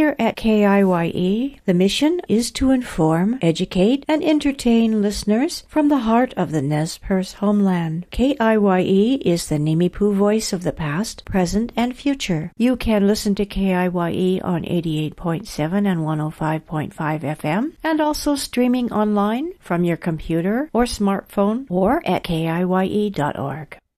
Here at KIYE, the mission is to inform, educate, and entertain listeners from the heart of the Nez Perce homeland. KIYE is the Nimiipuu voice of the past, present, and future. You can listen to KIYE on 88.7 and 105.5 FM, and also streaming online from your computer or smartphone or at KIYE.org.